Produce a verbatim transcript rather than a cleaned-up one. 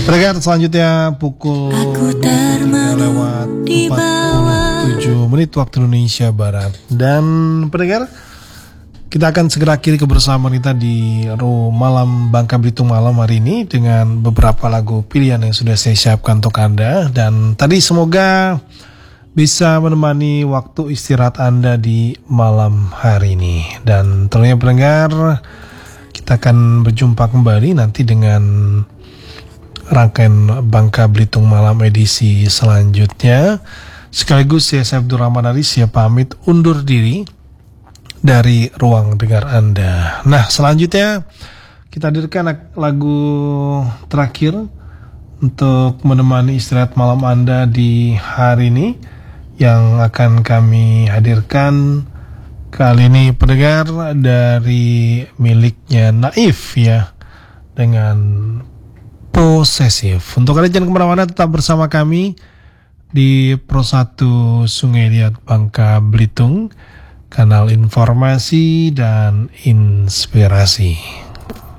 Pendengar, selanjutnya pukul lewat empat puluh tujuh menit waktu Indonesia Barat. Dan pendengar, kita akan segera akhiri kebersamaan kita di Ru Malam Bangka Belitung malam hari ini dengan beberapa lagu pilihan yang sudah saya siapkan untuk Anda. Dan tadi semoga bisa menemani waktu istirahat Anda di malam hari ini. Dan tentunya pendengar, kita akan berjumpa kembali nanti dengan rangkaian Bangka Belitung Malam edisi selanjutnya. Sekaligus saya Abdul Rahman Aris ya pamit undur diri dari ruang dengar Anda. Nah, selanjutnya kita hadirkan lagu terakhir untuk menemani istirahat malam Anda di hari ini yang akan kami hadirkan kali ini pendengar dari miliknya Naif ya, dengan Posesif. Untuk kalian jangan kemana-mana, tetap bersama kami di Pro satu Sungai Liat Bangka Belitung, kanal informasi dan inspirasi.